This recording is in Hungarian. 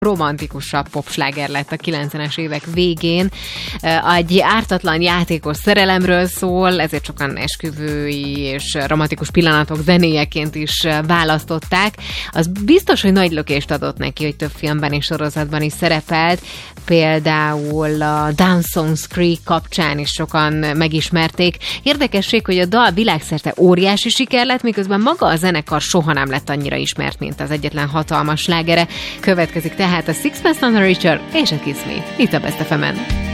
romantikusabb popsláger lett a 90-es évek végén. Egy ártatlan játékos szerelemről szól, ezért sokan esküvői és romantikus pillanatok zenéjeként is választották. Az biztos, hogy nagy lökést adott neki, hogy több filmben és sorozatban is szerepelt. Például a Dawson's Creek kapcsán is sokan megismerték. Érdekesség, hogy a dal világszerte óriási siker lett, miközben maga a zenekar soha nem lett annyira ismert, mint az egyetlen hatalmas slágere. Következik tehát a Sixpence None the Richer és a Kiss Me. Itt a Best FM-en.